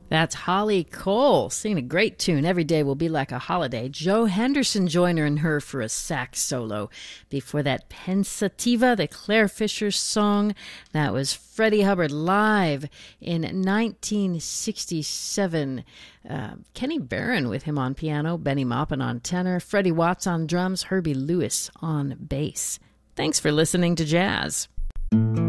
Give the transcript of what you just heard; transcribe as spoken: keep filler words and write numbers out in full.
That's Holly Cole singing a great tune, Every Day Will Be Like a Holiday. Joe Henderson joining her for a sax solo. Before that, Pensativa, the Claire Fisher song. That was Freddie Hubbard live in nineteen sixty-seven. Uh, Kenny Barron with him on piano, Benny Maupin on tenor, Freddie Watts on drums, Herbie Lewis on bass. Thanks for listening to Jazz.